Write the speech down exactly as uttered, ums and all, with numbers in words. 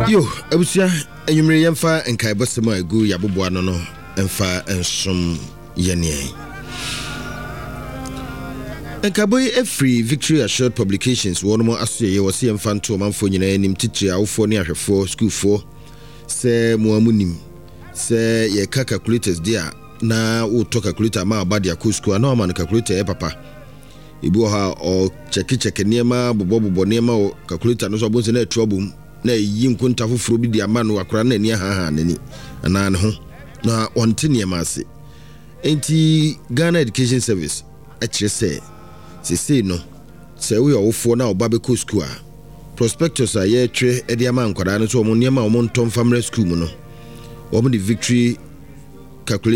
Yo, abusia enyumre yemfa enkai bosema egu yaboboa no no emfa ensom yene. Enkaboy every Victory Assured Publications wono aso ye wose yemfa nto manfo nyina enim titire awofo ne ahwefo school fo se muamunim se ye ka calculators dia na wo to calculator ma abadia ko school na o man calculator e papa ibi ha o check check niema bobo bobo niema o calculator no so bonse na etuabum na yi nkunta foforo bi di ama no akora na ni ha ha nani ana ne ho na onte niema ase enti Ghana Education Service a kire se se se no se we ofo na oba be ko school a prospectus a ye twe e di ama nkwara no so mo niema o mo ntom family school mu no o mo di Victory calculator